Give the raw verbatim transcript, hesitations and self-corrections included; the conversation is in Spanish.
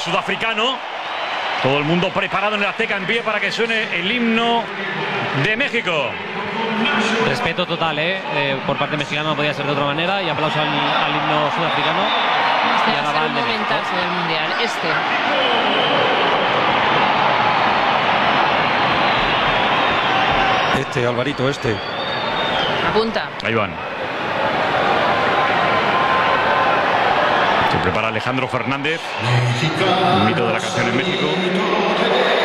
sudafricano. Todo el mundo preparado en el Azteca en pie para que suene el himno de México. Respeto total, ¿eh? Eh, por parte mexicana no podía ser de otra manera. Y aplauso al, al himno sudafricano. Este Y va ahora a va ser el un de México. momentazo del Mundial. Este. Este, Alvarito, este. Apunta. Ahí van. Se prepara Alejandro Fernández, un mito de la canción en México.